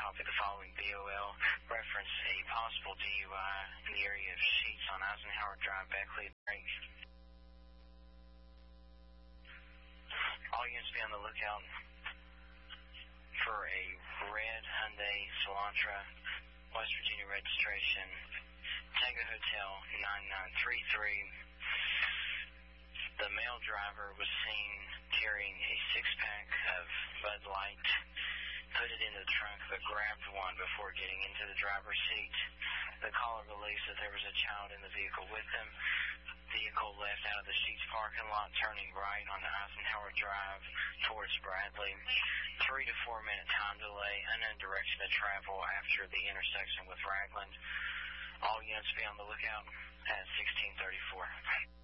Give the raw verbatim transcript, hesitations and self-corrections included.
copy the following B O L. Reference a possible D U I in the area of Sheets on Eisenhower Drive, Beckley. All units be on the lookout for a red Hyundai Elantra, West Virginia registration, Tango Hotel nine nine three three. The male driver was seen carrying a six-pack of Bud Light, put it into the trunk, but grabbed one before getting into the driver's seat. The caller believes that there was a child in the vehicle with them. Vehicle left out of the Sheets parking lot, turning right on Eisenhower Drive towards Bradley. Three to four minute time delay, unknown direction of travel after the intersection with Ragland. All units be on the lookout at sixteen thirty-four.